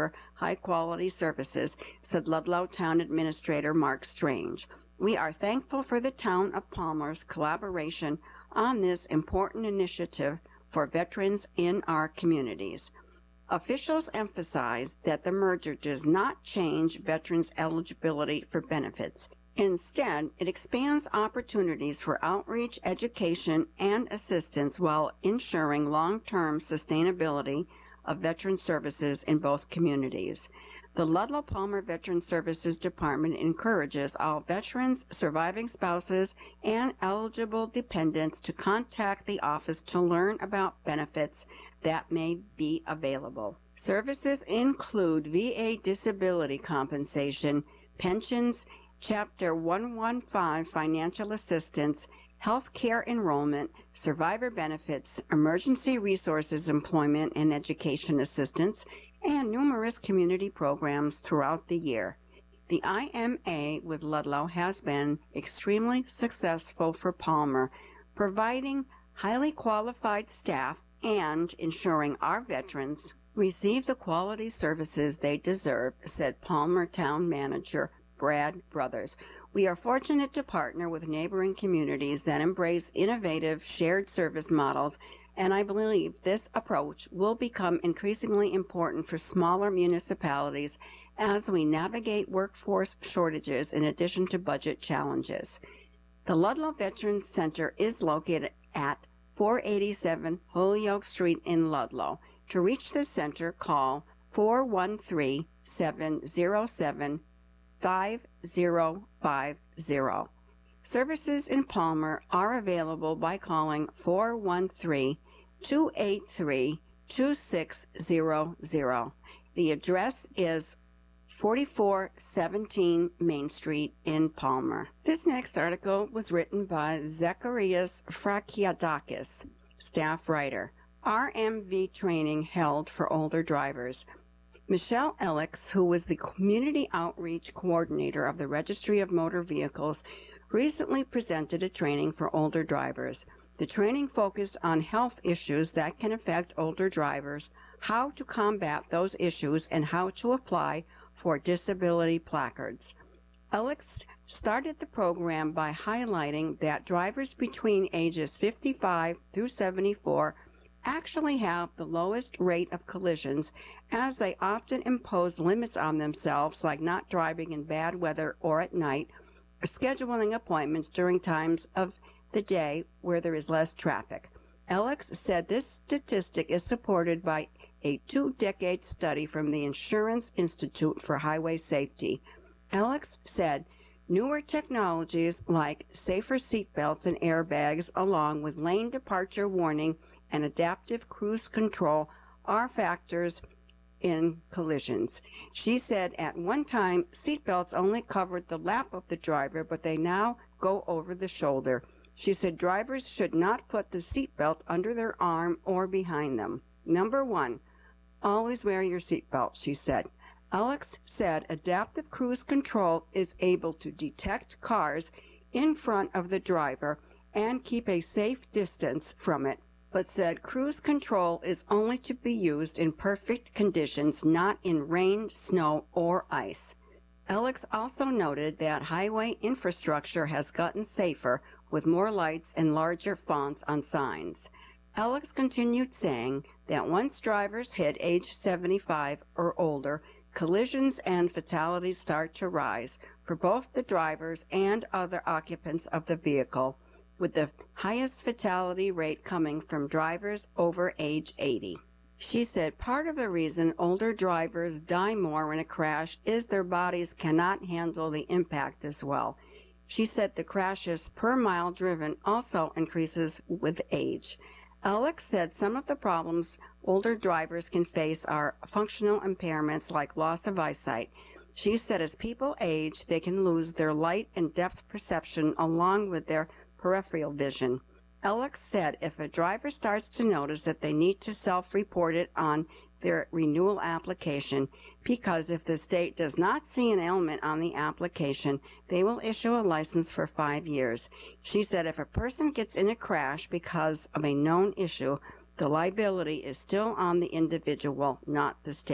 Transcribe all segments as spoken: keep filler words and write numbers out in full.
deliver high-quality services, said Ludlow Town Administrator Mark Strange. We are thankful for the Town of Palmer's collaboration on this important initiative for veterans in our communities. Officials emphasize that the merger does not change veterans' eligibility for benefits. Instead, it expands opportunities for outreach, education, and assistance while ensuring long-term sustainability of veteran services in both communities. The Ludlow Palmer Veteran Services Department encourages all veterans, surviving spouses, and eligible dependents to contact the office to learn about benefits that may be available. Services include V A disability compensation, pensions, Chapter one fifteen financial assistance, health care enrollment, survivor benefits, emergency resources employment and education assistance, and numerous community programs throughout the year. The I M A with Ludlow has been extremely successful for Palmer, providing highly qualified staff and ensuring our veterans receive the quality services they deserve, said Palmer Town Manager Brad Brothers. We are fortunate to partner with neighboring communities that embrace innovative shared service models, and I believe this approach will become increasingly important for smaller municipalities as we navigate workforce shortages in addition to budget challenges. The Ludlow Veterans Center is located at four eighty-seven Holyoke Street in Ludlow. To reach the center, call four one three, seven zero seven, five zero five zero. Services in Palmer are available by calling four one three, two eight three, two six zero zero. The address is forty-four seventeen Main Street in Palmer. This next article was written by Zacharias Frakiadakis, staff writer. R M V training held for older drivers. Michelle Alex, who was the Community Outreach Coordinator of the Registry of Motor Vehicles, recently presented a training for older drivers. The training focused on health issues that can affect older drivers, how to combat those issues, and how to apply for disability placards. Alex started the program by highlighting that drivers between ages fifty-five through seventy-four actually have the lowest rate of collisions, as they often impose limits on themselves, like not driving in bad weather or at night, or scheduling appointments during times of the day where there is less traffic. Alex said this statistic is supported by a two-decade study from the Insurance Institute for Highway Safety. Alex said newer technologies like safer seatbelts and airbags, along with lane departure warning and adaptive cruise control, are factors in collisions. She said at one time seatbelts only covered the lap of the driver, but they now go over the shoulder. She said drivers should not put the seatbelt under their arm or behind them. Number one, always wear your seatbelt, she said. Alex said adaptive cruise control is able to detect cars in front of the driver and keep a safe distance from it, but said cruise control is only to be used in perfect conditions, not in rain, snow, or ice. Alex also noted that highway infrastructure has gotten safer with more lights and larger fonts on signs. Alex continued saying that once drivers hit age seventy-five or older, collisions and fatalities start to rise for both the drivers and other occupants of the vehicle, with the highest fatality rate coming from drivers over age eighty. She said part of the reason older drivers die more in a crash is their bodies cannot handle the impact as well. She said the crashes per mile driven also increases with age. Alex said some of the problems older drivers can face are functional impairments like loss of eyesight. She said as people age, they can lose their light and depth perception along with their peripheral vision. Alex said if a driver starts to notice that they need to self-report it on their renewal application, because if the state does not see an ailment on the application, they will issue a license for five years. She said if a person gets in a crash because of a known issue, the liability is still on the individual, not the state.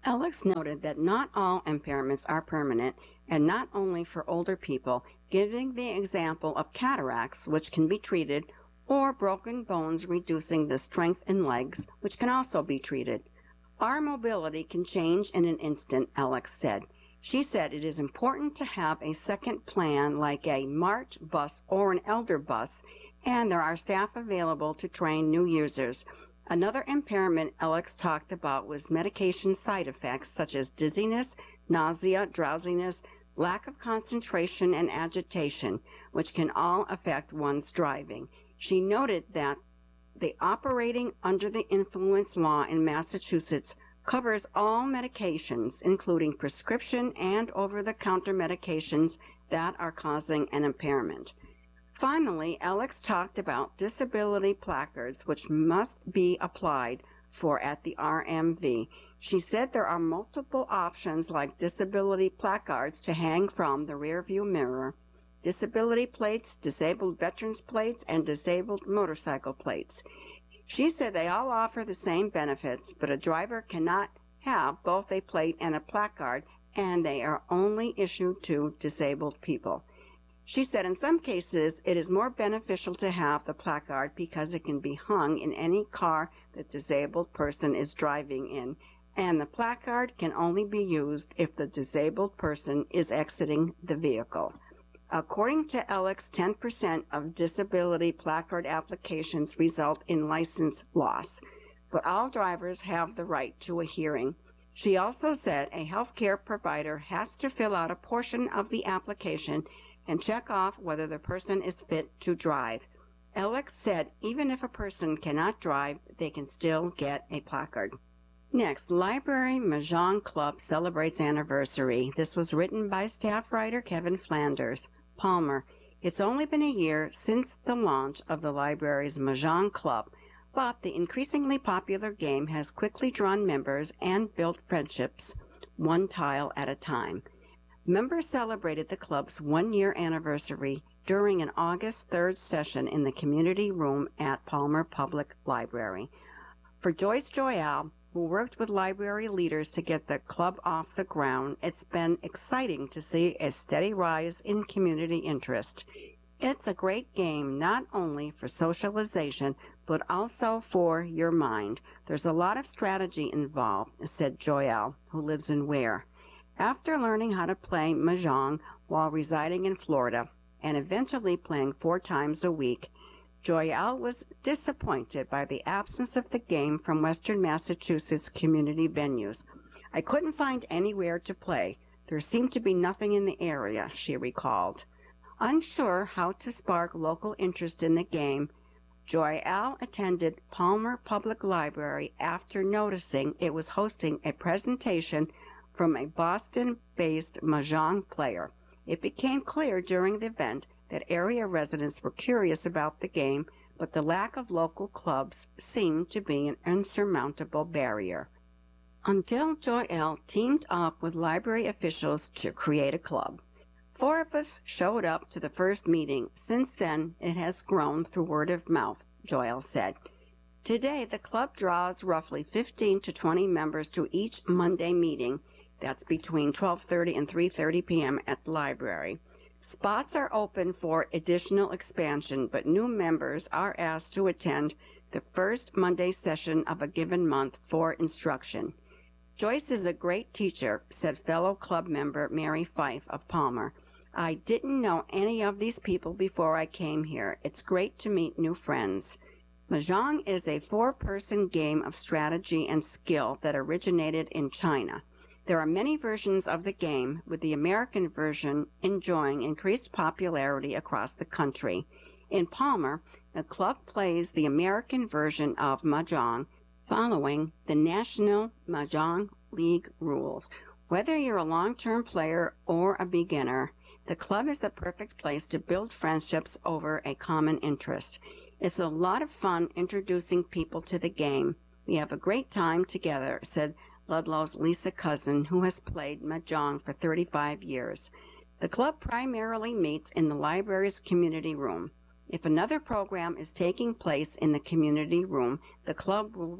Alex noted that not all impairments are permanent, and not only for older people, giving the example of cataracts, which can be treated, or broken bones reducing the strength in legs, which can also be treated. Our mobility can change in an instant, Alex said. She said it is important to have a second plan like a MART bus or an elder bus, and there are staff available to train new users. Another impairment Alex talked about was medication side effects such as dizziness, nausea, drowsiness, lack of concentration, and agitation, which can all affect one's driving. She noted that the operating under the influence law in Massachusetts covers all medications, including prescription and over-the-counter medications that are causing an impairment. Finally, Alex talked about disability placards, which must be applied for at the R M V. She said there are multiple options like disability placards to hang from the rearview mirror, disability plates, disabled veterans plates, and disabled motorcycle plates. She said they all offer the same benefits, but a driver cannot have both a plate and a placard, and they are only issued to disabled people. She said in some cases it is more beneficial to have the placard because it can be hung in any car the disabled person is driving in, and the placard can only be used if the disabled person is exiting the vehicle. According to Alex, ten percent of disability placard applications result in license loss, but all drivers have the right to a hearing. She also said a healthcare provider has to fill out a portion of the application and check off whether the person is fit to drive. Alex said even if a person cannot drive, they can still get a placard. Next, Library Mahjong Club celebrates anniversary. This was written by staff writer Kevin Flanders. Palmer. It's only been a year since the launch of the library's Mahjong Club, but the increasingly popular game has quickly drawn members and built friendships, one tile at a time. Members celebrated the club's one-year anniversary during an August third session in the community room at Palmer Public Library. For Joyce Joyal, who worked with library leaders to get the club off the ground, it's been exciting to see a steady rise in community interest. It's a great game not only for socialization, but also for your mind. There's a lot of strategy involved, said Joyal, who lives in Ware. After learning how to play Mahjong while residing in Florida, and eventually playing four times a week, Joyal was disappointed by the absence of the game from Western Massachusetts community venues. I couldn't find anywhere to play. There seemed to be nothing in the area, she recalled. Unsure how to spark local interest in the game, Joyal attended Palmer Public Library after noticing it was hosting a presentation from a Boston-based Mahjong player. It became clear during the event that area residents were curious about the game, but the lack of local clubs seemed to be an insurmountable barrier. Until Joyal teamed up with library officials to create a club. Four of us showed up to the first meeting. Since then, it has grown through word of mouth, Joyal said. Today, the club draws roughly fifteen to twenty members to each Monday meeting. That's between twelve thirty and three thirty p m at the library. Spots are open for additional expansion, but new members are asked to attend the first Monday session of a given month for instruction. Joyce is a great teacher, said fellow club member Mary Fife of Palmer. I didn't know any of these people before I came here. It's great to meet new friends. Mahjong is a four-person game of strategy and skill that originated in China. There are many versions of the game, with the American version enjoying increased popularity across the country. In Palmer, the club plays the American version of Mahjong, following the National Mahjong League rules. Whether you're a long-term player or a beginner, the club is the perfect place to build friendships over a common interest. It's a lot of fun introducing people to the game. We have a great time together, said Ludlow's Lisa Cousin, who has played Mahjong for thirty-five years. The club primarily meets in the library's community room. If another program is taking place in the community room, the club will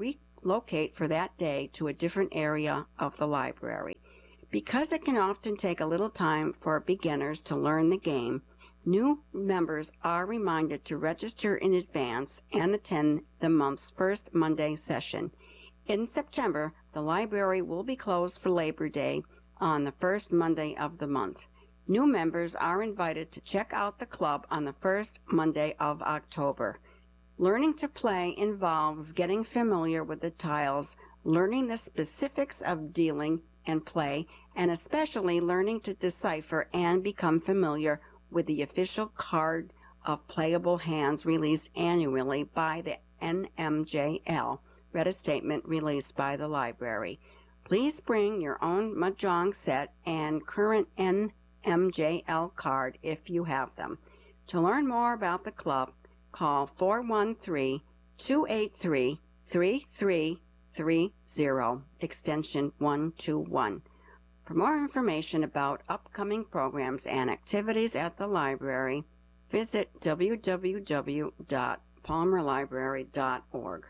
locate for that day to a different area of the library. Because it can often take a little time for beginners to learn the game, new members are reminded to register in advance and attend the month's first Monday session. In September, the library will be closed for Labor Day on the first Monday of the month. New members are invited to check out the club on the first Monday of October. Learning to play involves getting familiar with the tiles, learning the specifics of dealing and play, and especially learning to decipher and become familiar with the official card of playable hands released annually by the N M J L, read a statement released by the library. Please bring your own mahjong set and current N M J L card if you have them. To learn more about the club, call four one three, two eight three, three three three zero, extension one two one. For more information about upcoming programs and activities at the library, visit w w w dot palmer library dot org.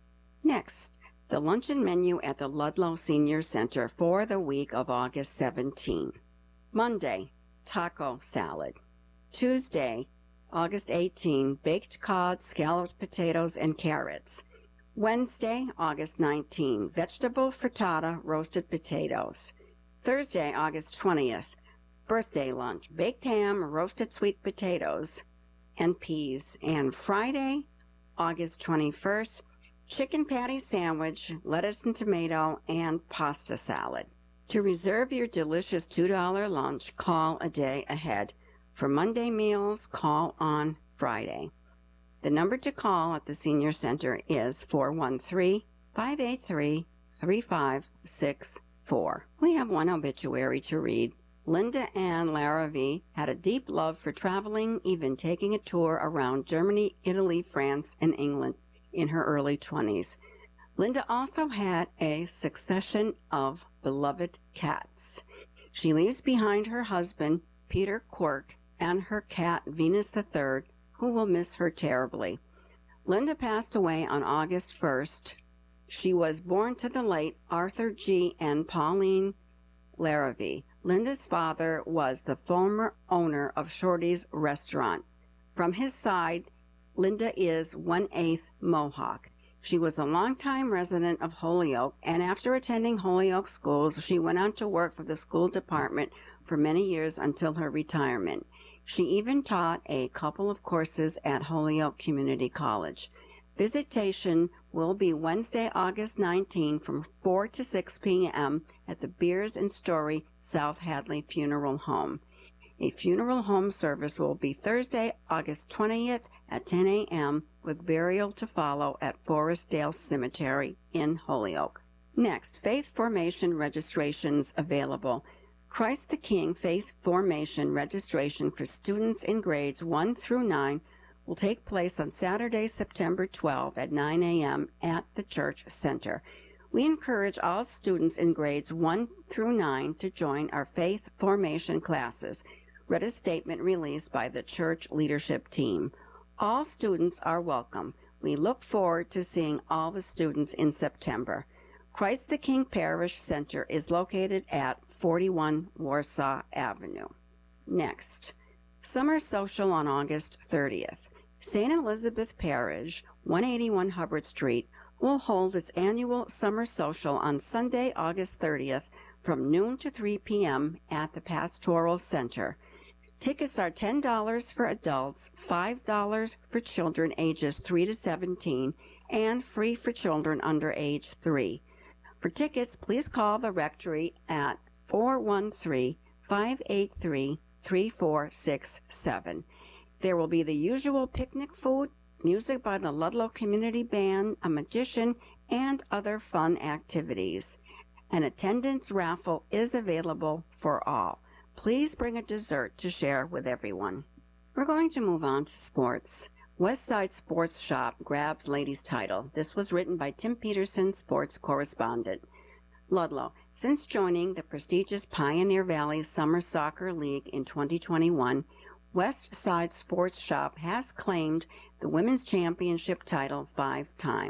Next, the luncheon menu at the Ludlow Senior Center for the week of August seventeenth. Monday, taco salad. Tuesday, August eighteenth, baked cod, scalloped potatoes, and carrots. Wednesday, August nineteenth, vegetable frittata, roasted potatoes. Thursday, August twentieth, birthday lunch, baked ham, roasted sweet potatoes, and peas. And Friday, August twenty-first, chicken patty sandwich, lettuce and tomato, and pasta salad. To reserve your delicious two dollar lunch, call a day ahead. For Monday meals, call on Friday. The number to call at the Senior Center is four one three, five eight three, three five six four. We have one obituary to read. Linda Ann Larrivee had a deep love for traveling, even taking a tour around Germany, Italy, France, and England in her early twenties. Linda also had a succession of beloved cats. She leaves behind her husband, Peter Quirk, and her cat, Venus the Third, who will miss her terribly. Linda passed away on August first. She was born to the late Arthur G. and Pauline Larrivee. Linda's father was the former owner of Shorty's Restaurant. From his side, Linda is one-eighth Mohawk. She was a longtime resident of Holyoke, and after attending Holyoke schools, she went on to work for the school department for many years until her retirement. She even taught a couple of courses at Holyoke Community College. Visitation will be Wednesday, August nineteenth from four to six p m at the Beers and Story South Hadley Funeral Home. A funeral home service will be Thursday, August twentieth at ten a m with burial to follow at Forestdale Cemetery in Holyoke. Next, Faith Formation registrations available. Christ the King Faith Formation registration for students in grades one through nine will take place on Saturday, September twelfth at nine a m at the Church Center. We encourage all students in grades one through nine to join our Faith Formation classes, read a statement released by the church leadership team. All students are welcome. We look forward to seeing all the students in September. Christ the King Parish Center is located at forty-one Warsaw Avenue. Next, Summer Social on August thirtieth. Saint Elizabeth Parish, one eighty-one Hubbard Street, will hold its annual Summer Social on Sunday, August thirtieth from noon to three p m at the Pastoral Center. Tickets are ten dollars for adults, five dollars for children ages three to seventeen, and free for children under age three. For tickets, please call the Rectory at four one three, five eight three, three four six seven. There will be the usual picnic food, music by the Ludlow Community Band, a magician, and other fun activities. An attendance raffle is available for all. Please bring a dessert to share with everyone. We're going to move on to sports. West Side Sports Shop grabs ladies' title. This was written by Tim Peterson, sports correspondent. Ludlow. Since joining the prestigious Pioneer Valley Summer Soccer League in twenty twenty-one, West Side Sports Shop has claimed the women's championship title five times.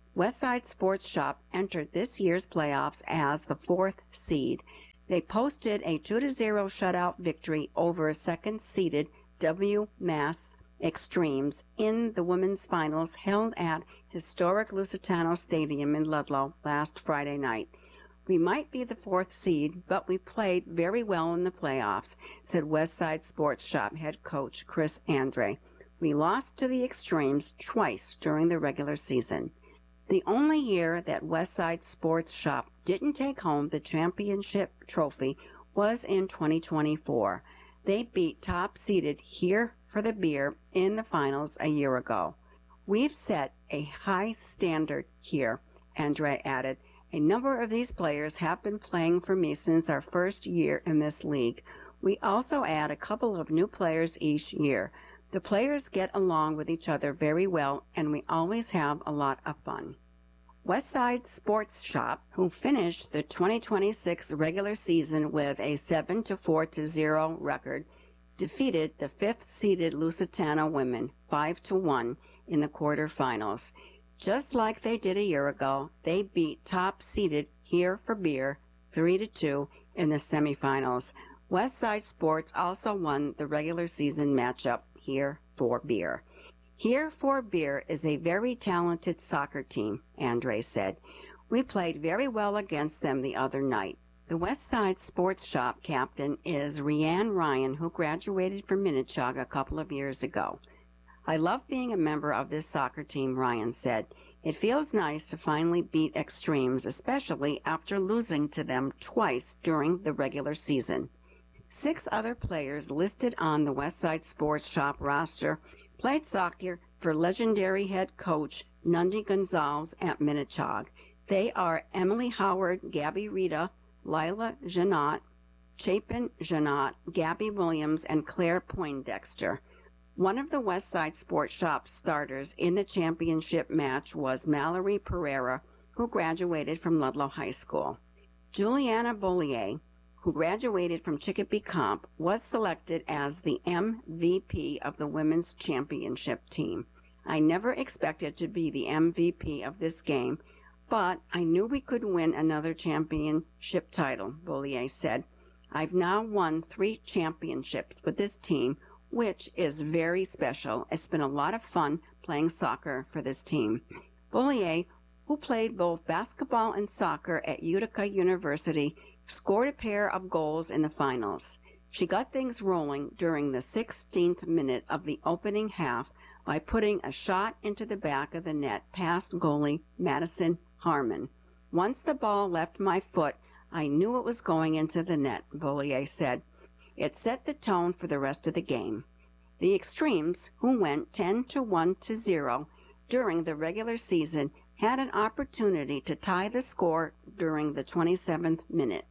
Westside Sports Shop entered this year's playoffs as the fourth seed. They posted a two to zero shutout victory over second-seeded W. Mass Extremes in the women's finals held at historic Lusitano Stadium in Ludlow last Friday night. We might be the fourth seed, but we played very well in the playoffs, said Westside Sports Shop head coach Chris Andre. We lost to the Extremes twice during the regular season. The only year that Westside Sports Shop didn't take home the championship trophy was in twenty twenty-four. They beat top-seeded Here for the Beer in the finals a year ago. We've set a high standard here, Andre added. A number of these players have been playing for me since our first year in this league. We also add a couple of new players each year. The players get along with each other very well, and we always have a lot of fun. Westside Sports Shop, who finished the twenty twenty-six regular season with a seven to four to zero record, defeated the fifth-seeded Lusitano women five to one in the quarterfinals. Just like they did a year ago, they beat top-seeded Here for Beer three to two in the semifinals. Westside Sports also won the regular season matchup Here for Beer. Here for Beer is a very talented soccer team, Andre said. We played very well against them the other night. The Westside Sports Shop captain is Rianne Ryan, who graduated from Minnechaug a couple of years ago. I love being a member of this soccer team, Ryan said. It feels nice to finally beat Extremes, especially after losing to them twice during the regular season. Six other players listed on the Westside Sports Shop roster played soccer for legendary head coach Nundy Gonzalez at Minnechaug. They are Emily Howard, Gabby Rita, Lila Janot, Chapin Janot, Gabby Williams, and Claire Poindexter. One of the Westside Sports Shop starters in the championship match was Mallory Pereira, who graduated from Ludlow High School. Juliana Bollier, who graduated from Chicopee Comp, was selected as the M V P of the women's championship team. I never expected to be the M V P of this game, but I knew we could win another championship title, Bollier said. I've now won three championships with this team, which is very special. It's been a lot of fun playing soccer for this team. Bollier, who played both basketball and soccer at Utica University, scored a pair of goals in the finals. She got things rolling during the sixteenth minute of the opening half by putting a shot into the back of the net past goalie Madison Harmon. Once the ball left my foot, I knew it was going into the net, Bollier said. It set the tone for the rest of the game. The Extremes, who went ten to one to zero during the regular season, had an opportunity to tie the score during the twenty-seventh minute.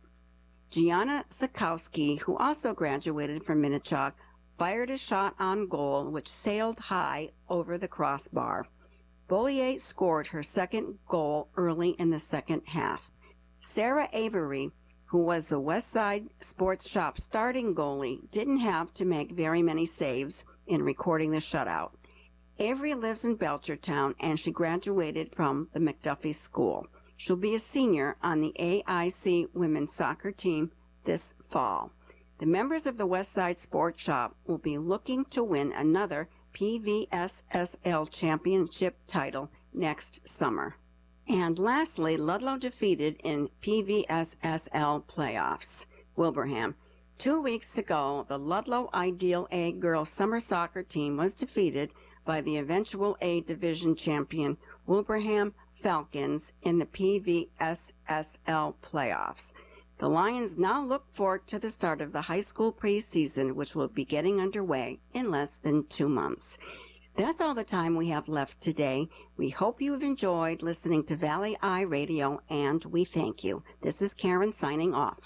Gianna Sikowski, who also graduated from Minnechaug, fired a shot on goal which sailed high over the crossbar. Bollier scored her second goal early in the second half. Sarah Avery, who was the Westside Sports Shop starting goalie, didn't have to make very many saves in recording the shutout. Avery lives in Belchertown, and she graduated from the McDuffie School. She'll be a senior on the A I C women's soccer team this fall. The members of the Westside Sports Shop will be looking to win another P V S S L championship title next summer. And lastly, Ludlow defeated in P V S S L playoffs Wilbraham. Two weeks ago, the Ludlow Ideal A girls summer soccer team was defeated by the eventual A division champion Wilbraham Falcons in the P V S S L playoffs. The Lions now look forward to the start of the high school preseason, which will be getting underway in less than two months. That's all the time we have left today. We hope you have enjoyed listening to Valley Eye Radio, and we thank you. This is Karen signing off.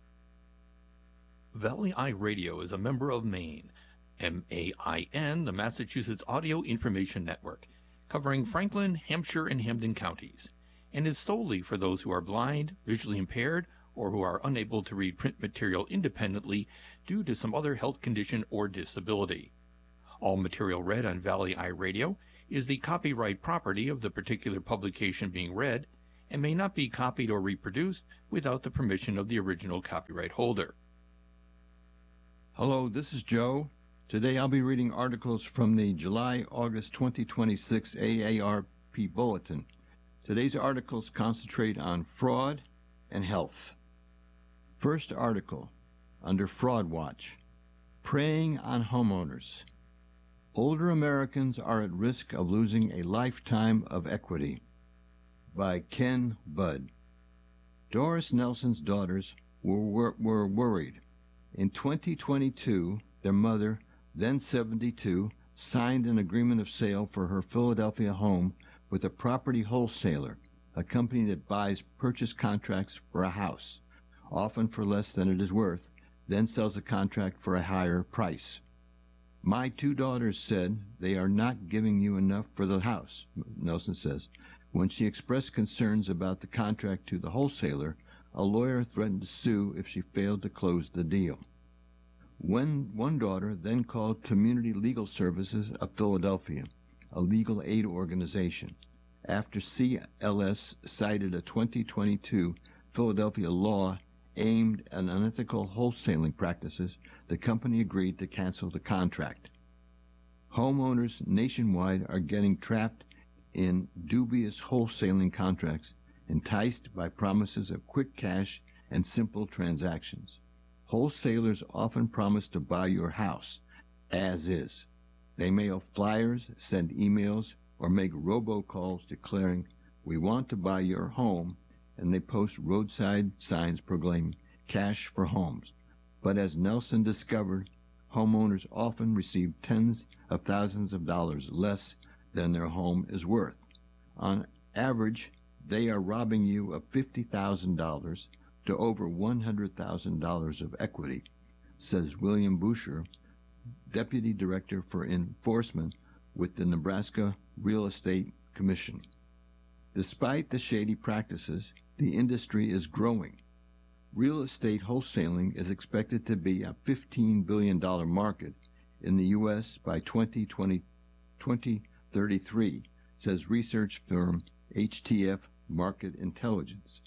Valley Eye Radio is a member of MAIN, M A I N, the Massachusetts Audio Information Network, covering Franklin, Hampshire, and Hampden counties, and is solely for those who are blind, visually impaired, or who are unable to read print material independently due to some other health condition or disability. All material read on Valley Eye Radio is the copyright property of the particular publication being read and may not be copied or reproduced without the permission of the original copyright holder. Hello, this is Joe. Today I'll be reading articles from the July-August twenty twenty-six A A R P Bulletin. Today's articles concentrate on fraud and health. First article, under Fraud Watch, Preying on Homeowners. Older Americans are at risk of losing a lifetime of equity, by Ken Budd. Doris Nelson's daughters were, were, were worried. In twenty twenty-two, their mother, then seventy-two, signed an agreement of sale for her Philadelphia home with a property wholesaler, a company that buys purchase contracts for a house, often for less than it is worth, then sells a contract for a higher price. My two daughters said they are not giving you enough for the house, Nelson says. When she expressed concerns about the contract to the wholesaler, a lawyer threatened to sue if she failed to close the deal. When one daughter then called Community Legal Services of Philadelphia, a legal aid organization, after C L S cited a twenty twenty-two Philadelphia law aimed at unethical wholesaling practices, the company agreed to cancel the contract. Homeowners nationwide are getting trapped in dubious wholesaling contracts, enticed by promises of quick cash and simple transactions. Wholesalers often promise to buy your house as is. They mail flyers, send emails, or make robocalls declaring, "We want to buy your home," and they post roadside signs proclaiming cash for homes. But as Nelson discovered, homeowners often receive tens of thousands of dollars less than their home is worth. On average, they are robbing you of fifty thousand dollars to over one hundred thousand dollars of equity, says William Boucher, Deputy Director for Enforcement with the Nebraska Real Estate Commission. Despite the shady practices, the industry is growing. Real estate wholesaling is expected to be a fifteen billion dollars market in the U S by twenty twenty, twenty thirty-three, says research firm H T F Market Intelligence.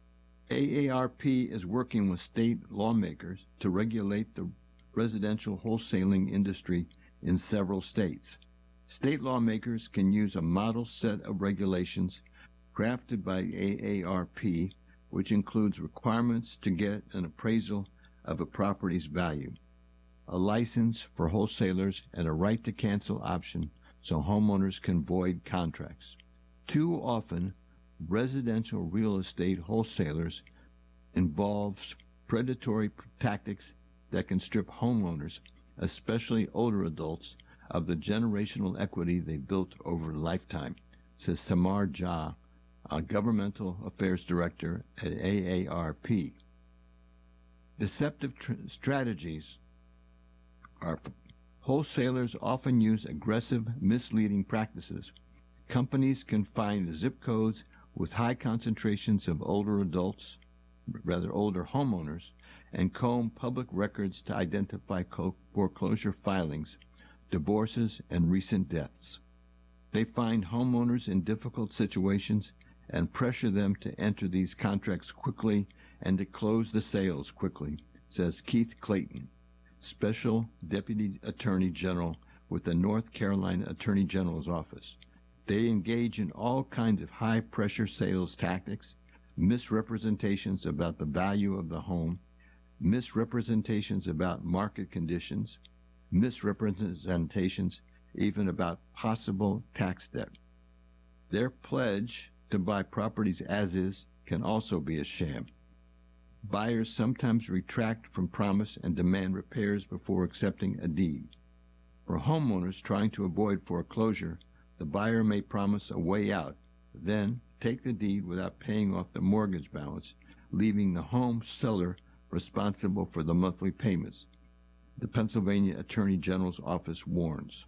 A A R P is working with state lawmakers to regulate the residential wholesaling industry in several states. State lawmakers can use a model set of regulations crafted by A A R P, which includes requirements to get an appraisal of a property's value, a license for wholesalers, and a right to cancel option so homeowners can void contracts. Too often, residential real estate wholesalers involves predatory tactics that can strip homeowners, especially older adults, of the generational equity they built over a lifetime, says Samar Jha, a governmental affairs director at A A R P. Deceptive tr- strategies are wholesalers often use aggressive, misleading practices. Companies can find zip codes with high concentrations of older adults, rather older homeowners, and comb public records to identify co- foreclosure filings, divorces, and recent deaths. They find homeowners in difficult situations and pressure them to enter these contracts quickly and to close the sales quickly, says Keith Clayton, Special Deputy Attorney General with the North Carolina Attorney General's Office. They engage in all kinds of high-pressure sales tactics, misrepresentations about the value of the home, misrepresentations about market conditions, misrepresentations even about possible tax debt. Their pledge to buy properties as is can also be a sham. Buyers sometimes retract from promise and demand repairs before accepting a deed. For homeowners trying to avoid foreclosure, the buyer may promise a way out, then take the deed without paying off the mortgage balance, leaving the home seller responsible for the monthly payments, the Pennsylvania Attorney General's office warns.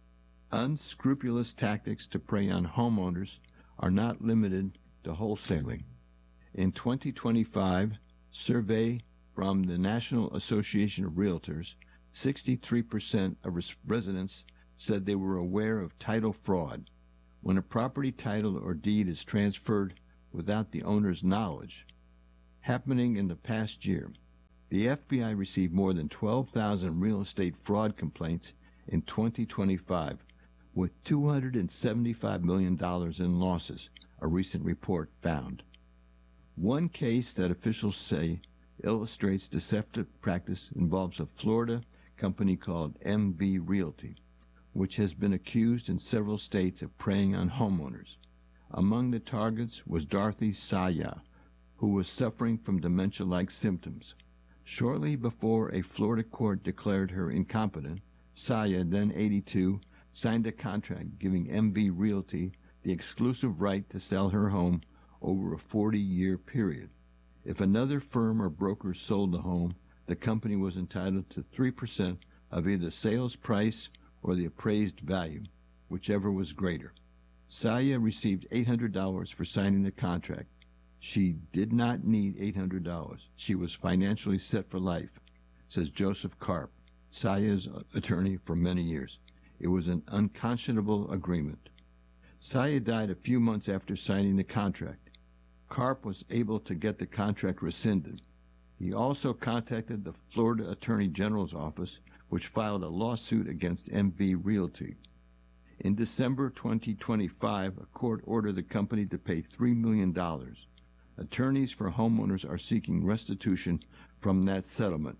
Unscrupulous tactics to prey on homeowners are not limited to wholesaling. In twenty twenty-five, survey from the National Association of Realtors, sixty-three percent of res- residents said they were aware of title fraud. When a property title or deed is transferred without the owner's knowledge, happening in the past year, the F B I received more than twelve thousand real estate fraud complaints in twenty twenty-five, with two hundred seventy-five million dollars in losses, a recent report found. One case that officials say illustrates deceptive practice involves a Florida company called M V Realty, which has been accused in several states of preying on homeowners. Among the targets was Dorothy Saya, who was suffering from dementia-like symptoms. Shortly before a Florida court declared her incompetent, Saya, then eighty-two, signed a contract giving M V Realty the exclusive right to sell her home over a forty-year period. If another firm or broker sold the home, the company was entitled to three percent of either sales price or the appraised value, whichever was greater. Saya received eight hundred dollars for signing the contract. She did not need eight hundred dollars. She was financially set for life, says Joseph Karp, Saya's attorney for many years. It was an unconscionable agreement. Saya died a few months after signing the contract. Karp was able to get the contract rescinded. He also contacted the Florida Attorney General's office, which filed a lawsuit against M V Realty. In December twenty twenty-five, a court ordered the company to pay three million dollars. Attorneys for homeowners are seeking restitution from that settlement.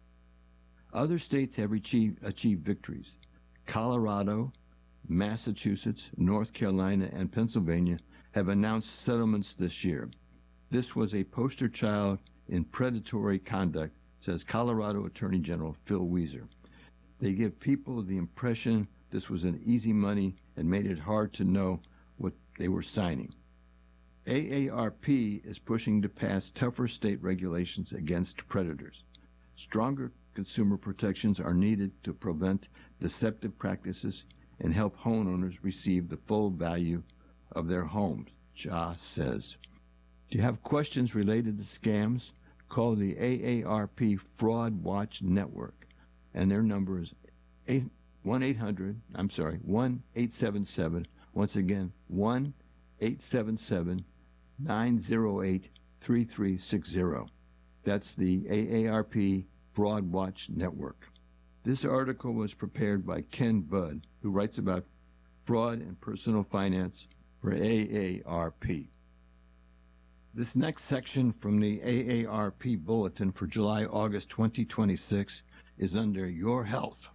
Other states have achieved, achieved victories. Colorado, Massachusetts, North Carolina, and Pennsylvania have announced settlements this year. This was a poster child in predatory conduct, says Colorado Attorney General Phil Weiser. They give people the impression this was an easy money and made it hard to know what they were signing. A A R P is pushing to pass tougher state regulations against predators. Stronger consumer protections are needed to prevent deceptive practices and help homeowners receive the full value of their homes, Cha says. Do you have questions related to scams? Call the A A R P Fraud Watch Network, and their number is one eight hundred, I'm sorry, one eight seven seven, once again, one eight seven seven, nine zero eight, three three six zero. That's the A A R P Fraud Watch Network. This article was prepared by Ken Budd, who writes about fraud and personal finance for A A R P. This next section from the A A R P Bulletin for July-August twenty twenty-six is under Your Health.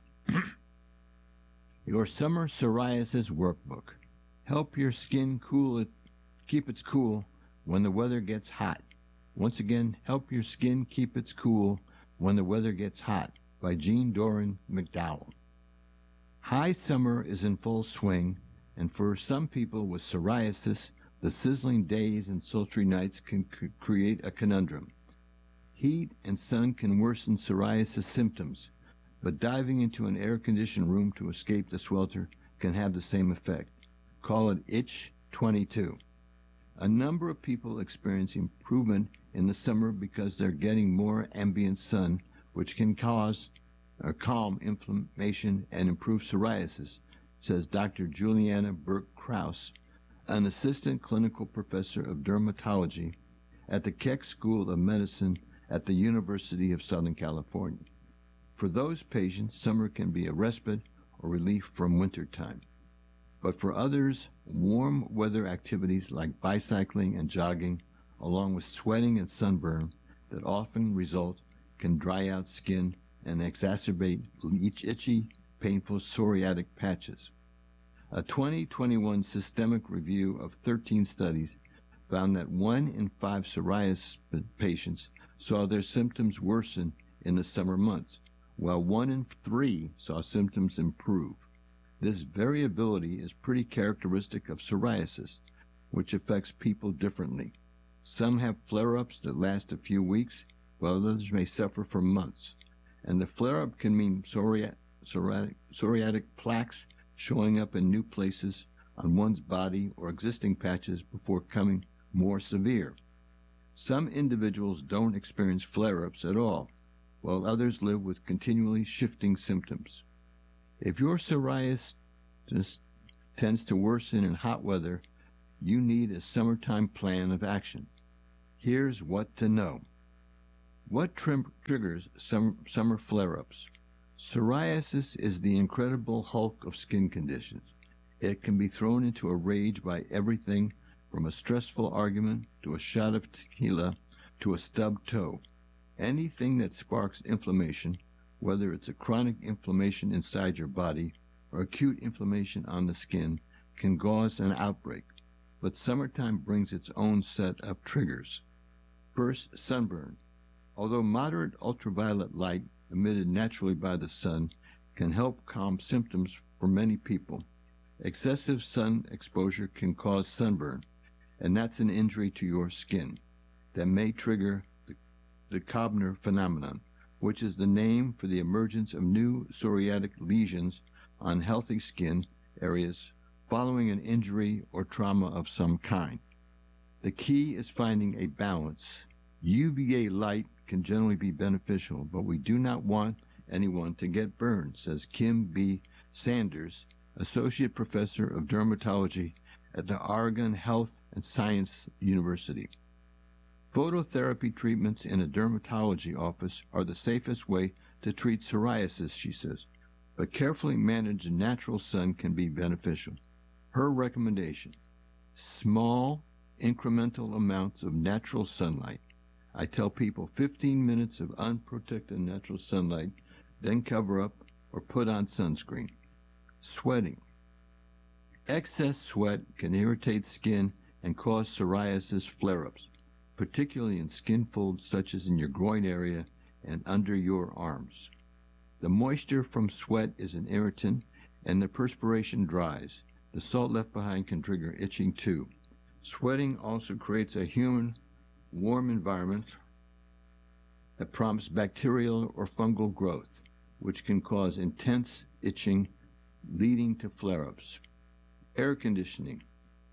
Your Summer Psoriasis Workbook. Help your skin cool it, keep its cool when the weather gets hot. Once again, help your skin keep its cool when the weather gets hot, by Jean Doran McDowell. High summer is in full swing, and for some people with psoriasis, the sizzling days and sultry nights can c- create a conundrum. Heat and sun can worsen psoriasis symptoms, but diving into an air-conditioned room to escape the swelter can have the same effect. Call it Itch twenty-two. A number of people experience improvement in the summer because they're getting more ambient sun, which can cause or calm inflammation and improve psoriasis, says Doctor Juliana Burke-Krause, an assistant clinical professor of dermatology at the Keck School of Medicine at the University of Southern California. For those patients, summer can be a respite or relief from winter time. But for others, warm weather activities like bicycling and jogging, along with sweating and sunburn that often result, can dry out skin and exacerbate each itchy, painful psoriatic patches. A twenty twenty-one systemic review of thirteen studies found that one in five psoriasis patients saw their symptoms worsen in the summer months, while one in three saw symptoms improve. This variability is pretty characteristic of psoriasis, which affects people differently. Some have flare-ups that last a few weeks, while others may suffer for months. And the flare-up can mean psoriatic, psoriatic, psoriatic plaques showing up in new places on one's body or existing patches before becoming more severe. Some individuals don't experience flare-ups at all, while others live with continually shifting symptoms. If your psoriasis tends to worsen in hot weather, you need a summertime plan of action. Here's what to know. What trim- triggers some, summer flare-ups? Psoriasis is the incredible hulk of skin conditions. It can be thrown into a rage by everything from a stressful argument to a shot of tequila to a stubbed toe. Anything that sparks inflammation, whether it's a chronic inflammation inside your body or acute inflammation on the skin, can cause an outbreak. But summertime brings its own set of triggers. First, sunburn. Although moderate ultraviolet light emitted naturally by the sun can help calm symptoms for many people, excessive sun exposure can cause sunburn, and that's an injury to your skin that may trigger the, the Koebner phenomenon, which is the name for the emergence of new psoriatic lesions on healthy skin areas following an injury or trauma of some kind. The key is finding a balance. U V A light can generally be beneficial, but we do not want anyone to get burned, says Kim B. Sanders, Associate Professor of Dermatology at the Oregon Health and Science University. Phototherapy treatments in a dermatology office are the safest way to treat psoriasis, she says, but carefully managed natural sun can be beneficial. Her recommendation: small, incremental amounts of natural sunlight. I tell people fifteen minutes of unprotected natural sunlight, then cover up or put on sunscreen. Sweating. Excess sweat can irritate skin and cause psoriasis flare-ups, particularly in skin folds such as in your groin area and under your arms. The moisture from sweat is an irritant, and the perspiration dries. The salt left behind can trigger itching too. Sweating also creates a humid, warm environment that prompts bacterial or fungal growth, which can cause intense itching, leading to flare-ups. Air conditioning.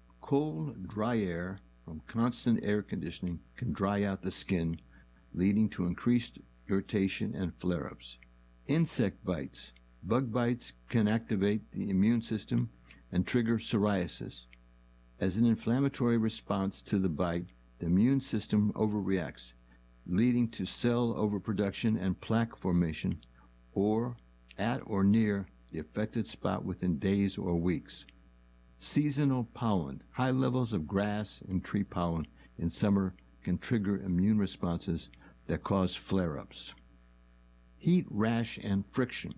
Cold, dry air from constant air conditioning can dry out the skin, leading to increased irritation and flare-ups. Insect bites. Bug bites can activate the immune system and trigger psoriasis. As an inflammatory response to the bite, the immune system overreacts, leading to cell overproduction and plaque formation, or at or near the affected spot within days or weeks. Seasonal pollen. High levels of grass and tree pollen in summer can trigger immune responses that cause flare-ups. Heat rash and friction.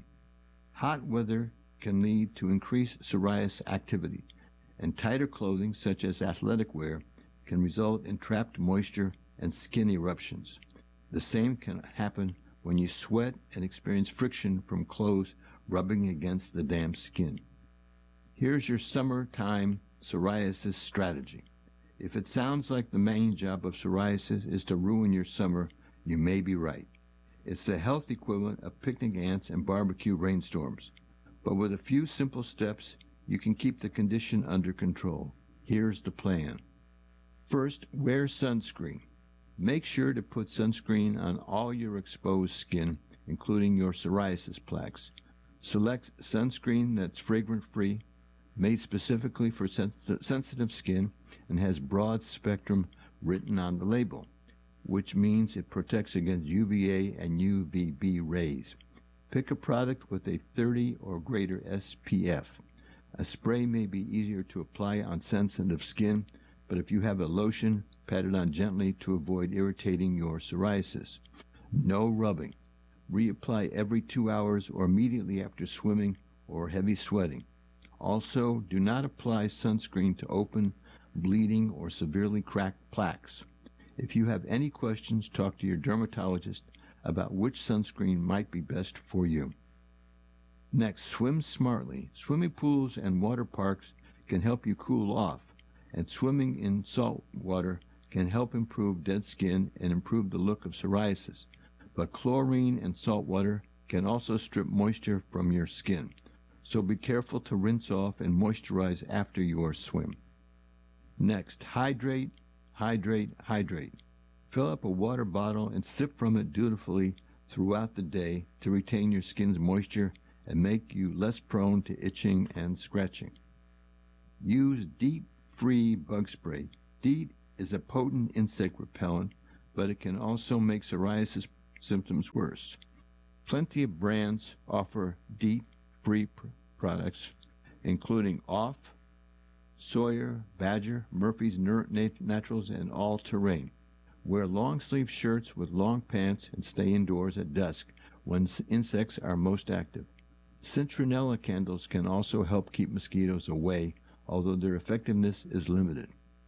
Hot weather can lead to increased psoriasis activity, and tighter clothing, such as athletic wear, can result in trapped moisture and skin eruptions. The same can happen when you sweat and experience friction from clothes rubbing against the damp skin. Here's your summertime psoriasis strategy. If it sounds like the main job of psoriasis is to ruin your summer, you may be right. It's the health equivalent of picnic ants and barbecue rainstorms. But with a few simple steps, you can keep the condition under control. Here's the plan. First, wear sunscreen. Make sure to put sunscreen on all your exposed skin, including your psoriasis plaques. Select sunscreen that's fragrance-free, made specifically for sens- sensitive skin, and has broad spectrum written on the label, which means it protects against U V A and U V B rays. Pick a product with a thirty or greater S P F. A spray may be easier to apply on sensitive skin, but if you have a lotion, pat it on gently to avoid irritating your psoriasis. No rubbing. Reapply every two hours or immediately after swimming or heavy sweating. Also, do not apply sunscreen to open, bleeding, or severely cracked plaques. If you have any questions, talk to your dermatologist about which sunscreen might be best for you. Next, swim smartly. Swimming pools and water parks can help you cool off, and swimming in salt water can help improve dead skin and improve the look of psoriasis. But chlorine and salt water can also strip moisture from your skin, so be careful to rinse off and moisturize after your swim. Next, hydrate, hydrate, hydrate. Fill up a water bottle and sip from it dutifully throughout the day to retain your skin's moisture and make you less prone to itching and scratching. Use DEET Free Bug Spray. DEET is a potent insect repellent, but it can also make psoriasis symptoms worse. Plenty of brands offer DEET Free pr- products, including Off, Sawyer, Badger, Murphy's Naturals, and All Terrain. Wear long-sleeve shirts with long pants and stay indoors at dusk when insects are most active. Citronella candles can also help keep mosquitoes away, although their effectiveness is limited.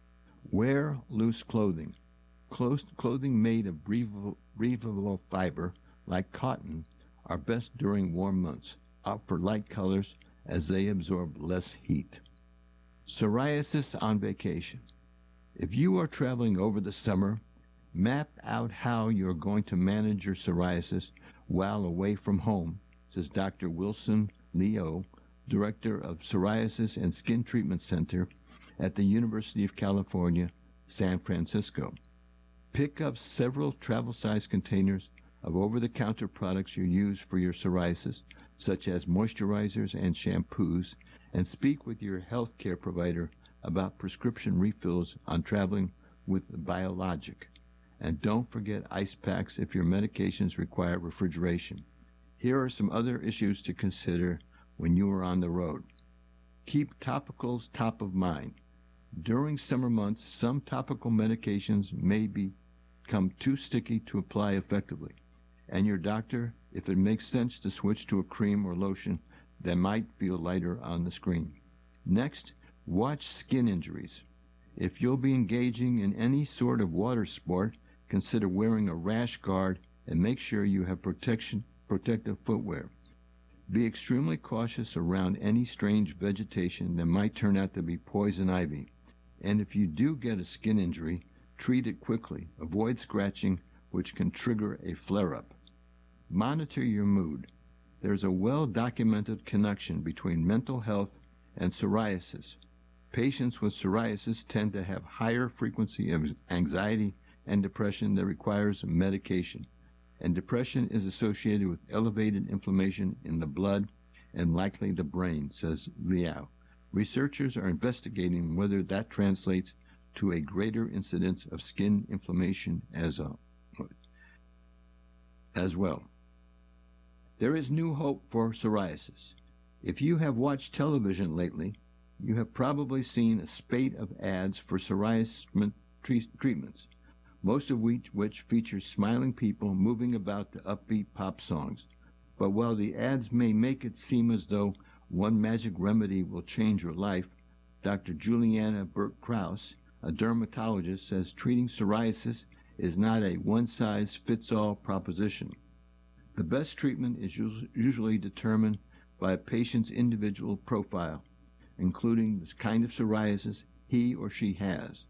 Wear loose clothing. Close clothing made of breathable, breathable fiber, like cotton, are best during warm months. Opt for light colors as they absorb less heat. Psoriasis on vacation. If you are traveling over the summer, map out how you're going to manage your psoriasis while away from home, says Doctor Wilson Leo, Director of Psoriasis and Skin Treatment Center at the University of California, San Francisco. Pick up several travel-sized containers of over-the-counter products you use for your psoriasis, such as moisturizers and shampoos, and speak with your health care provider about prescription refills on traveling with a biologic. And don't forget ice packs if your medications require refrigeration. Here are some other issues to consider when you are on the road. Keep topicals top of mind. During summer months, some topical medications may become too sticky to apply effectively, and your doctor, if it makes sense to switch to a cream or lotion that might feel lighter on the screen. Next, watch skin injuries. If you'll be engaging in any sort of water sport, consider wearing a rash guard and make sure you have protection, protective footwear. Be extremely cautious around any strange vegetation that might turn out to be poison ivy. And if you do get a skin injury, treat it quickly. Avoid scratching, which can trigger a flare-up. Monitor your mood. There's a well-documented connection between mental health and psoriasis. Patients with psoriasis tend to have higher frequency of anxiety and depression that requires medication. And depression is associated with elevated inflammation in the blood and likely the brain, says Liao. Researchers are investigating whether that translates to a greater incidence of skin inflammation as, a, as well. There is new hope for psoriasis. If you have watched television lately, you have probably seen a spate of ads for psoriasis treatments, most of which, which feature smiling people moving about to upbeat pop songs. But while the ads may make it seem as though one magic remedy will change your life, Doctor Juliana Burke-Krause, a dermatologist, says treating psoriasis is not a one-size-fits-all proposition. The best treatment is usually determined by a patient's individual profile, including the kind of psoriasis he or she has,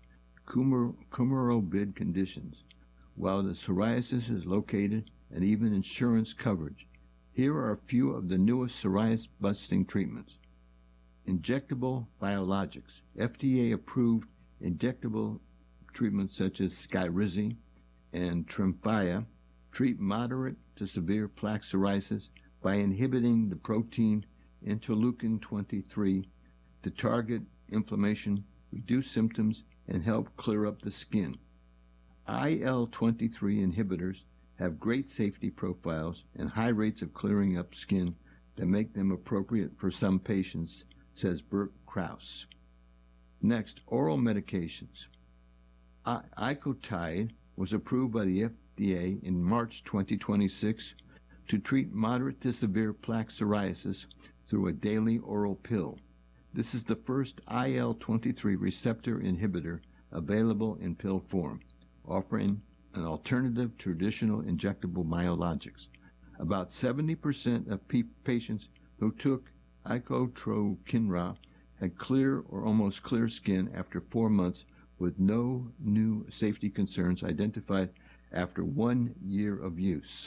comorbid conditions, while the psoriasis is located, and even insurance coverage. Here are a few of the newest psoriasis-busting treatments. Injectable biologics. F D A-approved injectable treatments such as Skyrizi and Tremfya treat moderate to severe plaque psoriasis by inhibiting the protein interleukin twenty-three to target inflammation, reduce symptoms, and help clear up the skin. I L twenty-three inhibitors have great safety profiles and high rates of clearing up skin that make them appropriate for some patients, says Burke-Krause. Next, oral medications. I- Icotide was approved by the F D A in March twenty twenty-six to treat moderate to severe plaque psoriasis through a daily oral pill. This is the first I L twenty-three receptor inhibitor available in pill form, offering an alternative to traditional injectable biologics. About seventy percent of pe- patients who took icotrokinra had clear or almost clear skin after four months with no new safety concerns identified after one year of use.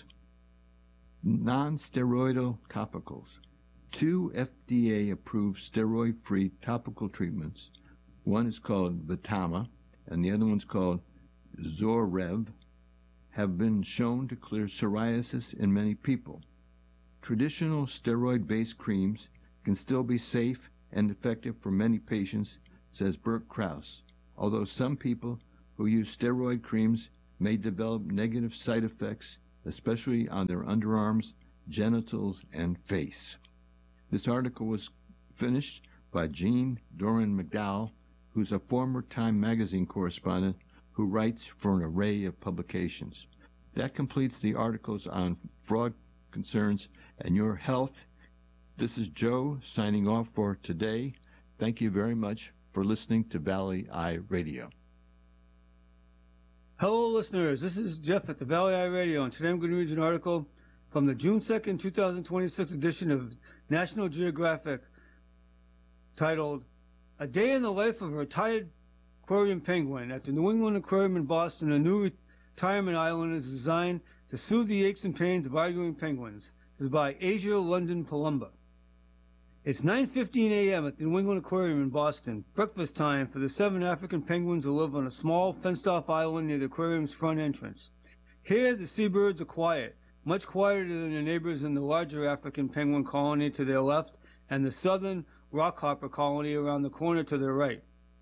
Non-steroidal topicals. Two F D A-approved steroid-free topical treatments, one is called Vitama and the other one's called Zorev, have been shown to clear psoriasis in many people. traditional steroid-based creams can still be safe and effective for many patients, says Bert Krause, although some people who use steroid creams may develop negative side effects, especially on their underarms, genitals, and face. This article was finished by Jean Doran McDowell, who's a former Time magazine correspondent who writes for an array of publications. That completes the articles on fraud concerns and your health. This is Joe signing off for today. Thank you very much for listening to Valley Eye Radio. Hello, listeners. This is Jeff at the Valley Eye Radio, and today I'm going to read an article from the June second, two thousand twenty-six edition of National Geographic titled, A Day in the Life of a Retired Aquarium Penguin. At the New England Aquarium in Boston, a new retirement island is designed to soothe the aches and pains of arguing penguins. This is by Asia London Palumba. It's nine fifteen a.m. at the New England Aquarium in Boston, breakfast time for the seven African penguins who live on a small, fenced-off island near the aquarium's front entrance. Here, the seabirds are quiet, much quieter than their neighbors in the larger African penguin colony to their left and the southern rockhopper colony around the corner to their right.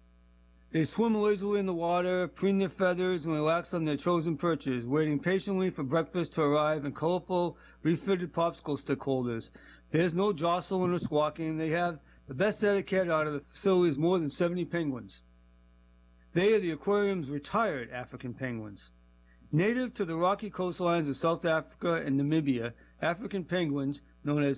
They swim lazily in the water, preen their feathers, and relax on their chosen perches, waiting patiently for breakfast to arrive in colorful, refitted popsicle stick holders. There's no jostling or squawking. They have the best etiquette out of the facility's more than seventy penguins. They are the aquarium's retired African penguins. Native to the rocky coastlines of South Africa and Namibia, African penguins, known as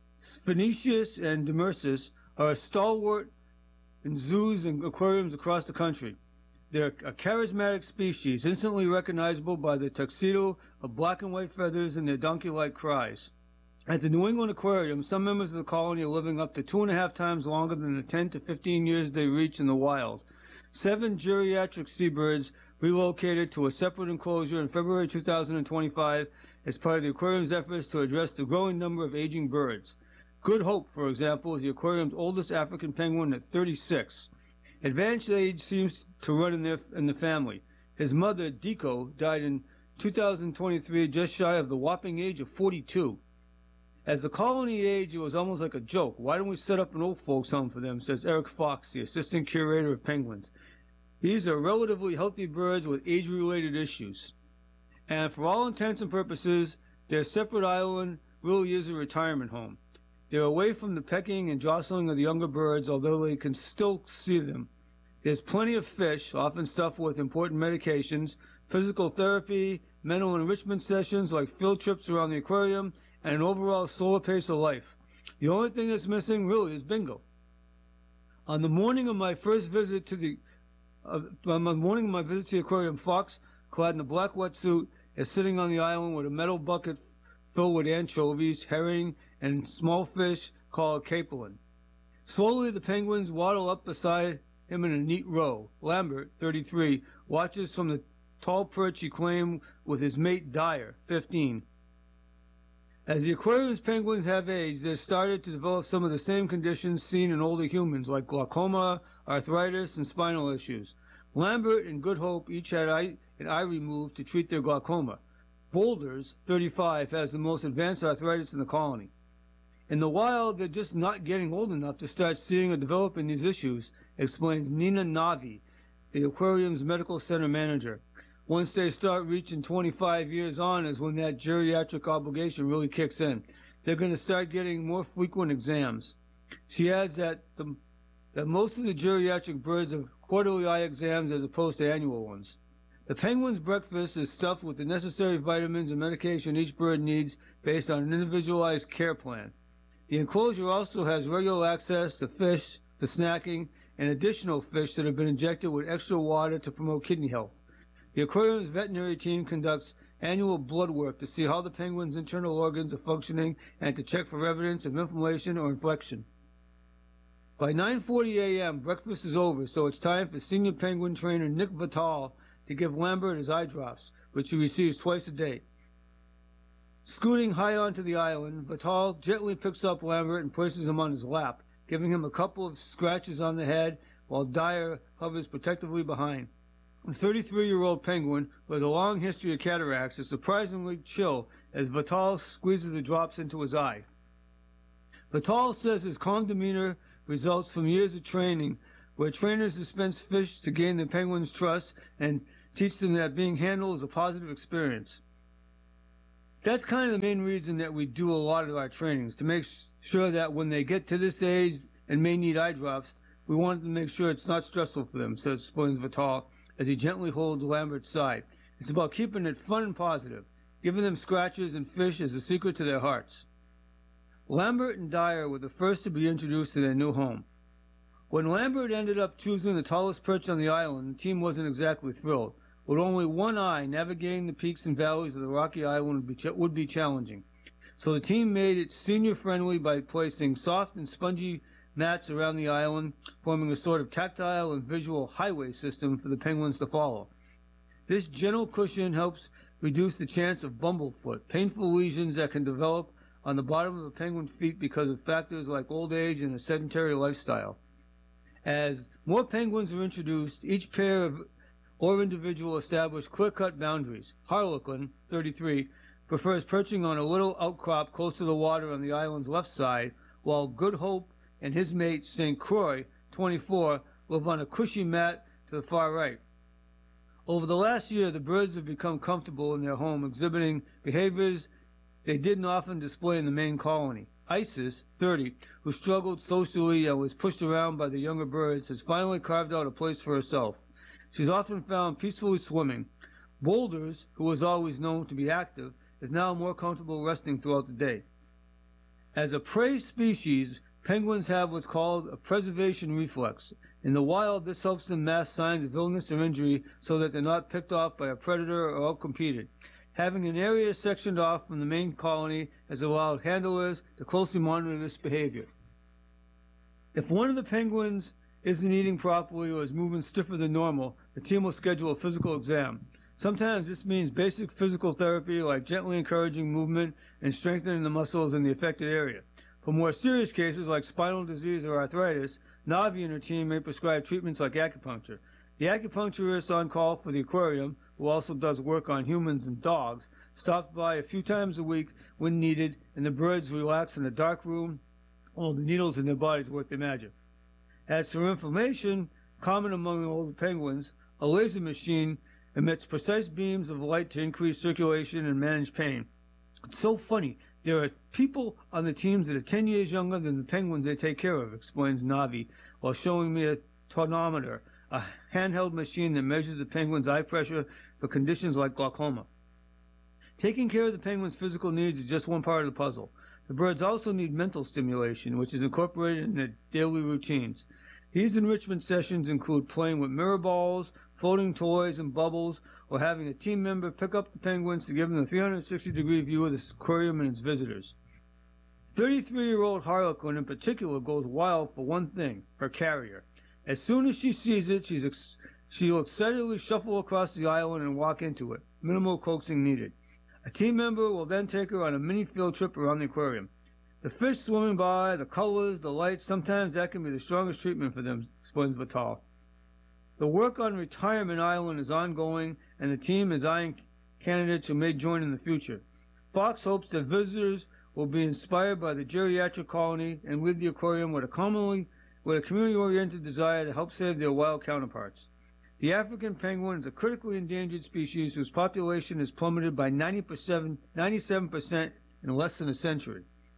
Sphenicius and Demersus, are a stalwart in zoos and aquariums across the country. They're a charismatic species, instantly recognizable by the tuxedo of black and white feathers and their donkey-like cries. At the New England Aquarium, some members of the colony are living up to two and a half times longer than the ten to fifteen years they reach in the wild. Seven geriatric seabirds relocated to a separate enclosure in February two thousand twenty-five as part of the aquarium's efforts to address the growing number of aging birds. Good Hope, for example, is the aquarium's oldest African penguin at thirty-six. Advanced age seems to run in, their, in the family. His mother, Deco, died in two thousand twenty-three, just shy of the whopping age of forty-two. As the colony aged, it was almost like a joke. Why don't we set up an old folks home for them, says Eric Fox, the assistant curator of penguins. These are relatively healthy birds with age-related issues. And for all intents and purposes, their separate island really is a retirement home. They're away from the pecking and jostling of the younger birds, although they can still see them. There's plenty of fish, often stuffed with important medications, physical therapy, mental enrichment sessions like field trips around the aquarium, and an overall slower pace of life. The only thing that's missing really is bingo. On the morning of my first visit to the uh, on the morning of my visit to the aquarium, Fox, clad in a black wetsuit, is sitting on the island with a metal bucket f- filled with anchovies, herring, and small fish called capelin. Slowly, the penguins waddle up beside him in a neat row. Lambert, thirty-three, watches from the tall perch he claimed with his mate Dyer, fifteen. As the aquarium's penguins have aged, they've started to develop some of the same conditions seen in older humans, like glaucoma, arthritis, and spinal issues. Lambert and Good Hope each had eye, an eye removed to treat their glaucoma. Boulders, thirty-five, has the most advanced arthritis in the colony. In the wild, they're just not getting old enough to start seeing or developing these issues, explains Nina Navi, the aquarium's medical center manager. Once they start reaching twenty-five years on is when that geriatric obligation really kicks in. They're going to start getting more frequent exams. She adds that the, that most of the geriatric birds have quarterly eye exams as opposed to annual ones. The penguin's breakfast is stuffed with the necessary vitamins and medication each bird needs based on an individualized care plan. The enclosure also has regular access to fish for snacking and additional fish that have been injected with extra water to promote kidney health. The aquarium's veterinary team conducts annual blood work to see how the penguin's internal organs are functioning and to check for evidence of inflammation or infection. By nine forty a.m., breakfast is over, so it's time for senior penguin trainer Nick Vital to give Lambert his eye drops, which he receives twice a day. Scooting high onto the island, Vital gently picks up Lambert and places him on his lap, giving him a couple of scratches on the head while Dyer hovers protectively behind. The thirty-three-year-old penguin, who has a long history of cataracts, is surprisingly chill as Vital squeezes the drops into his eye. Vital says his calm demeanor results from years of training, where trainers dispense fish to gain the penguins' trust and teach them that being handled is a positive experience. That's kind of the main reason that we do a lot of our trainings, to make sure that when they get to this age and may need eye drops, we want to make sure it's not stressful for them, says explains Vital as he gently holds Lambert's side. It's about keeping it fun and positive. Giving them scratches and fish is the secret to their hearts. Lambert and Dyer were the first to be introduced to their new home. When Lambert ended up choosing the tallest perch on the island, the team wasn't exactly thrilled. With only one eye, navigating the peaks and valleys of the rocky island would be, ch- would be challenging. So the team made it senior-friendly by placing soft and spongy mats around the island, forming a sort of tactile and visual highway system for the penguins to follow. This gentle cushion helps reduce the chance of bumblefoot, painful lesions that can develop on the bottom of a penguin's feet because of factors like old age and a sedentary lifestyle. As more penguins are introduced, each pair of or individual establish clear-cut boundaries. Harlequin, thirty-three, prefers perching on a little outcrop close to the water on the island's left side, while Good Hope and his mate, Saint Croix, twenty-four, live on a cushy mat to the far right. Over the last year, the birds have become comfortable in their home, exhibiting behaviors they didn't often display in the main colony. Isis, thirty, who struggled socially and was pushed around by the younger birds, has finally carved out a place for herself. She's often found peacefully swimming. Boulders, who was always known to be active, is now more comfortable resting throughout the day. As a prey species, penguins have what's called a preservation reflex. In the wild, this helps them mask signs of illness or injury so that they're not picked off by a predator or outcompeted. Having an area sectioned off from the main colony has allowed handlers to closely monitor this behavior. If one of the penguins isn't eating properly or is moving stiffer than normal, the team will schedule a physical exam. Sometimes this means basic physical therapy like gently encouraging movement and strengthening the muscles in the affected area. For more serious cases like spinal disease or arthritis, Navi and her team may prescribe treatments like acupuncture. The acupuncturist on call for the aquarium, who also does work on humans and dogs, stops by a few times a week when needed, and the birds relax in a dark room while the needles in their bodies work their magic. As for inflammation, common among the older penguins, a laser machine emits precise beams of light to increase circulation and manage pain. It's so funny. There are people on the teams that are ten years younger than the penguins they take care of, explains Navi, while showing me a tonometer, a handheld machine that measures the penguin's eye pressure for conditions like glaucoma. Taking care of the penguin's physical needs is just one part of the puzzle. The birds also need mental stimulation, which is incorporated in their daily routines. These enrichment sessions include playing with mirror balls, floating toys and bubbles, or having a team member pick up the penguins to give them a three hundred sixty degree view of the aquarium and its visitors. thirty-three-year-old Harlequin in particular goes wild for one thing, her carrier. As soon as she sees it, she's ex- she'll excitedly shuffle across the island and walk into it. Minimal coaxing needed. A team member will then take her on a mini field trip around the aquarium. The fish swimming by, the colors, the lights, sometimes that can be the strongest treatment for them, explains Vital. The work on Retirement Island is ongoing, and the team is eyeing candidates who may join in the future. Fox hopes that visitors will be inspired by the geriatric colony and leave the aquarium with a commonly with a community-oriented desire to help save their wild counterparts. The African penguin is a critically endangered species whose population has plummeted by ninety-seven percent in less than a century.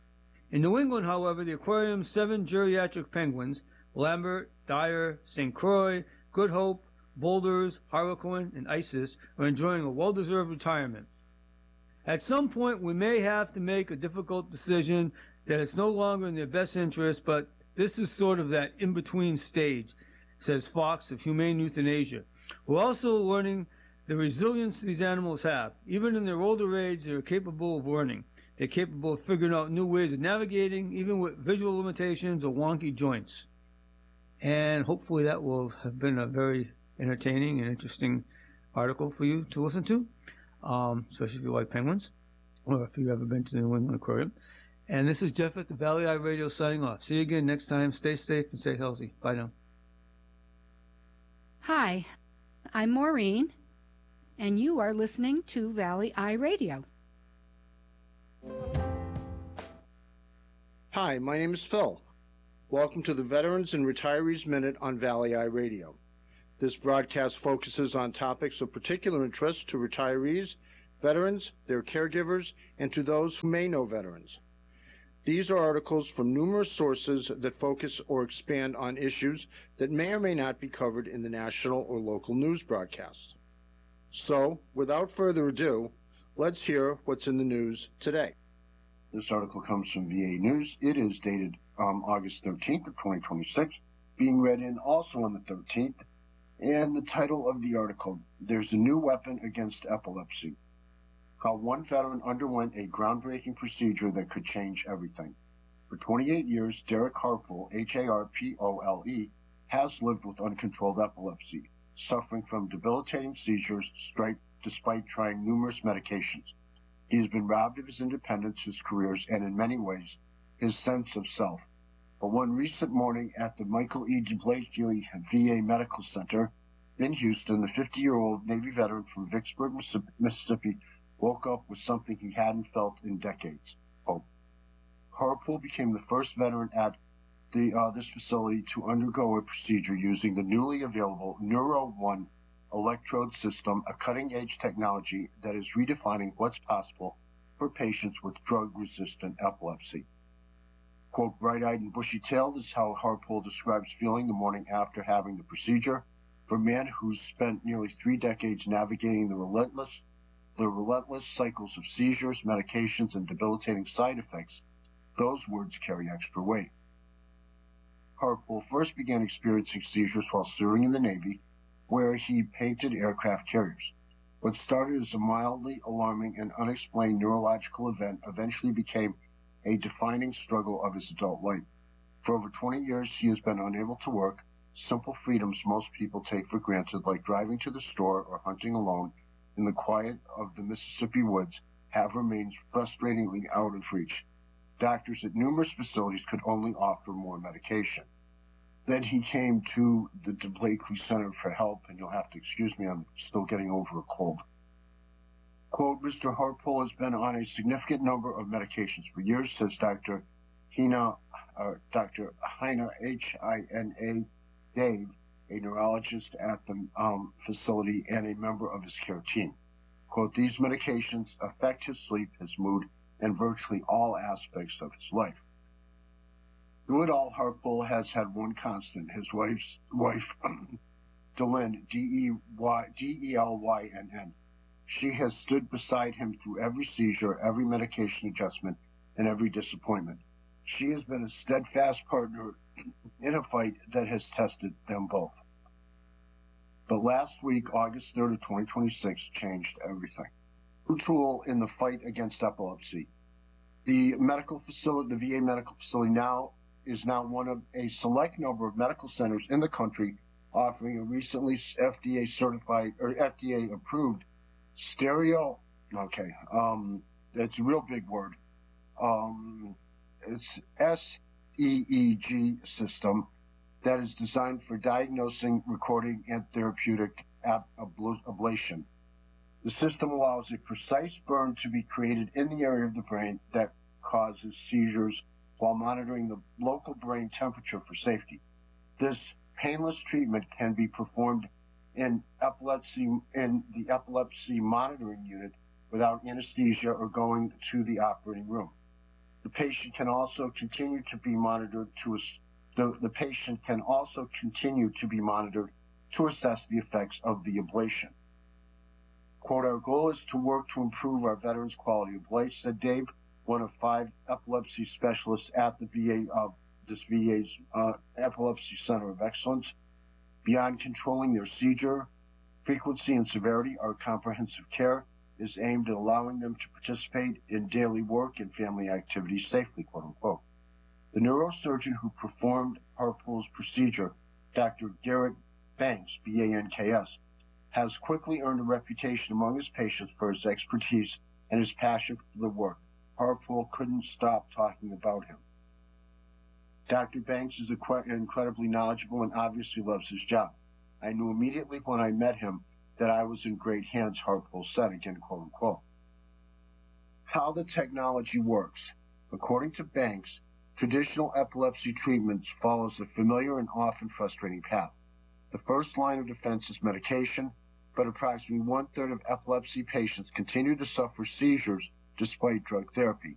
In New England, however, the aquarium's seven geriatric penguins, Lambert, Dyer, Saint Croix, Good Hope, Boulders, Harlequin, and Isis, are enjoying a well-deserved retirement. At some point, we may have to make a difficult decision that it's no longer in their best interest, but this is sort of that in-between stage, says Fox of Humane Euthanasia. We're also learning the resilience these animals have. Even in their older age, they are capable of learning. They're capable of figuring out new ways of navigating, even with visual limitations or wonky joints. And hopefully that will have been a very entertaining and interesting article for you to listen to, um, especially if you like penguins, or if you've ever been to the New England Aquarium. And this is Jeff at the Valley Eye Radio signing off. See you again next time. Stay safe and stay healthy. Bye now. Hi, I'm Maureen, and you are listening to Valley Eye Radio. Hi, my name is Phil. Welcome to the Veterans and Retirees Minute on Valley Eye Radio. This broadcast focuses on topics of particular interest to retirees, veterans, their caregivers, and to those who may know veterans. These are articles from numerous sources that focus or expand on issues that may or may not be covered in the national or local news broadcast. So, without further ado, let's hear what's in the news today. This article comes from V A News. It is dated um, August thirteenth of twenty twenty-six, being read in also on the thirteenth. And the title of the article, There's a New Weapon Against Epilepsy. How one veteran underwent a groundbreaking procedure that could change everything. For twenty-eight years, Derek Harpole, H A R P O L E, has lived with uncontrolled epilepsy, suffering from debilitating seizures despite trying numerous medications. He has been robbed of his independence, his careers, and in many ways, his sense of self. But one recent morning at the Michael E. Blakely V A Medical Center in Houston, the fifty-year-old Navy veteran from Vicksburg, Mississippi, woke up with something he hadn't felt in decades, hope. Harpole became the first veteran at the, uh, this facility to undergo a procedure using the newly available Neuro One electrode system, a cutting-edge technology that is redefining what's possible for patients with drug-resistant epilepsy. Quote, bright-eyed and bushy-tailed is how Harpole describes feeling the morning after having the procedure. For a man who's spent nearly three decades navigating the relentless, the relentless cycles of seizures, medications, and debilitating side effects, those words carry extra weight. Harpole first began experiencing seizures while serving in the Navy, where he painted aircraft carriers. What started as a mildly alarming and unexplained neurological event eventually became a defining struggle of his adult life. For over twenty years, he has been unable to work. Simple freedoms most people take for granted, like driving to the store or hunting alone in the quiet of the Mississippi woods, have remained frustratingly out of reach. Doctors at numerous facilities could only offer more medication. Then he came to the Blakely Center for help, and you'll have to excuse me, I'm still getting over a cold. Quote, Mister Harpole has been on a significant number of medications for years, says Doctor Hina, uh, Doctor Hina, H I N A, Dave, a neurologist at the um, facility and a member of his care team. Quote, these medications affect his sleep, his mood, and virtually all aspects of his life. Through it all, Harpole has had one constant, his wife's wife, Delyn, D E L Y N N. She has stood beside him through every seizure, every medication adjustment, and every disappointment. She has been a steadfast partner in a fight that has tested them both. But last week, August third of twenty twenty-six, changed everything. New tool in the fight against epilepsy. The medical facility, the V A medical facility now is now one of a select number of medical centers in the country offering a recently F D A certified or F D A approved stereo, okay, um, it's a real big word. Um, it's S E E G system that is designed for diagnosing, recording, and therapeutic ab ablation. The system allows a precise burn to be created in the area of the brain that causes seizures while monitoring the local brain temperature for safety. This painless treatment can be performed in epilepsy in the epilepsy monitoring unit without anesthesia or going to the operating room. The patient can also continue to be monitored to the, the patient can also continue to be monitored to assess the effects of the ablation. Quote, our goal is to work to improve our veterans' quality of life, said Dave, one of five epilepsy specialists at the V A, uh, this V A's uh, Epilepsy Center of Excellence. Beyond controlling their seizure frequency and severity, our comprehensive care is aimed at allowing them to participate in daily work and family activities safely, quote unquote. The neurosurgeon who performed Harpole's procedure, Doctor Garrett Banks, B A N K S, has quickly earned a reputation among his patients for his expertise and his passion for the work. Harpole couldn't stop talking about him. Doctor Banks is incredibly knowledgeable and obviously loves his job. I knew immediately when I met him that I was in great hands, Harpole said, again, quote unquote. How the technology works. According to Banks, traditional epilepsy treatments follows a familiar and often frustrating path. The first line of defense is medication, but approximately one-third of epilepsy patients continue to suffer seizures despite drug therapy.